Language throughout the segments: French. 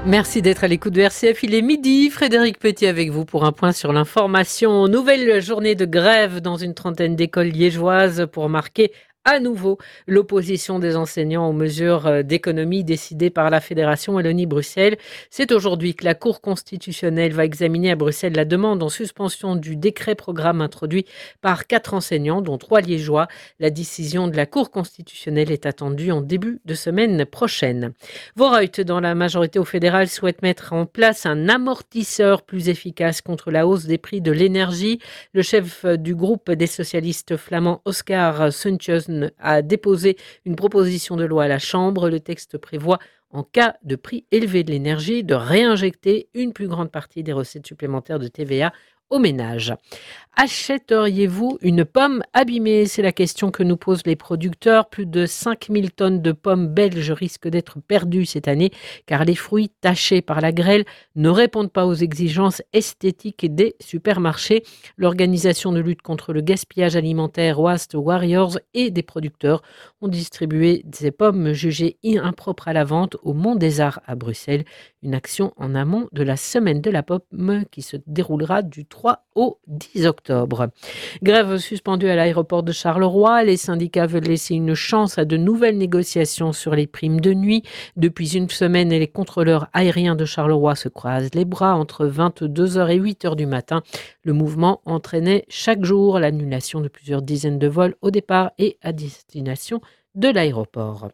Merci d'être à l'écoute de RCF. Il est midi. Frédéric Petit avec vous pour un point sur l'information. Nouvelle journée de grève dans une trentaine d'écoles liégeoises pour marquer à nouveau l'opposition des enseignants aux mesures d'économie décidées par la Fédération Wallonie-Bruxelles. C'est aujourd'hui que la Cour constitutionnelle va examiner à Bruxelles la demande en suspension du décret-programme introduit par 4 enseignants, dont 3 liégeois. La décision de la Cour constitutionnelle est attendue en début de semaine prochaine. Vorreut, dans la majorité au fédéral, souhaite mettre en place un amortisseur plus efficace contre la hausse des prix de l'énergie. Le chef du groupe des socialistes flamands, Oscar Suntjes, a déposé une proposition de loi à la Chambre. Le texte prévoit, en cas de prix élevé de l'énergie, de réinjecter une plus grande partie des recettes supplémentaires de TVA aux ménages. Achèteriez-vous une pomme abîmée? C'est la question que nous posent les producteurs. Plus de 5000 tonnes de pommes belges risquent d'être perdues cette année car les fruits tachés par la grêle ne répondent pas aux exigences esthétiques des supermarchés. L'organisation de lutte contre le gaspillage alimentaire Waste Warriors et des producteurs ont distribué ces pommes jugées impropres à la vente au Mont des Arts à Bruxelles. Une action en amont de la semaine de la pomme qui se déroulera du 3 au 10 octobre. Grève suspendue à l'aéroport de Charleroi. Les syndicats veulent laisser une chance à de nouvelles négociations sur les primes de nuit. Depuis une semaine, les contrôleurs aériens de Charleroi se croisent les bras entre 22h et 8h du matin. Le mouvement entraînait chaque jour l'annulation de plusieurs dizaines de vols au départ et à destination de l'aéroport.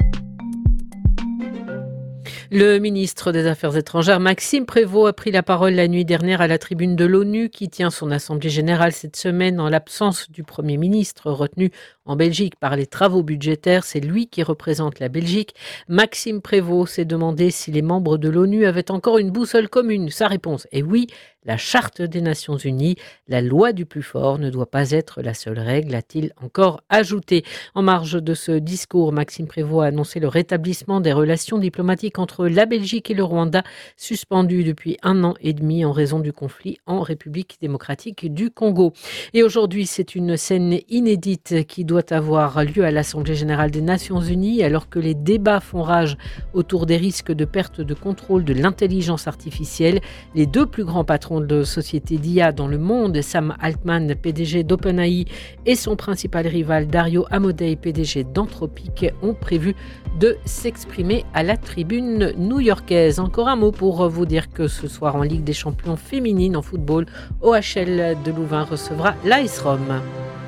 Le ministre des Affaires étrangères, Maxime Prévost, a pris la parole la nuit dernière à la tribune de l'ONU qui tient son assemblée générale cette semaine en l'absence du Premier ministre retenu en Belgique par les travaux budgétaires. C'est lui qui représente la Belgique. Maxime Prévost s'est demandé si les membres de l'ONU avaient encore une boussole commune. Sa réponse est oui. La Charte des Nations Unies, la loi du plus fort ne doit pas être la seule règle, a-t-il encore ajouté. En marge de ce discours, Maxime Prévost a annoncé le rétablissement des relations diplomatiques entre la Belgique et le Rwanda, suspendues depuis 1 an et demi en raison du conflit en République démocratique du Congo. Et aujourd'hui, c'est une scène inédite qui doit avoir lieu à l'Assemblée générale des Nations Unies, alors que les débats font rage autour des risques de perte de contrôle de l'intelligence artificielle. Les 2 plus grands patrons de société d'IA dans le monde, Sam Altman, PDG d'OpenAI, et son principal rival Dario Amodei, PDG d'Anthropic, ont prévu de s'exprimer à la tribune new-yorkaise. Encore un mot pour vous dire que ce soir en Ligue des champions féminines en football, OHL de Louvain recevra l'AS Rome.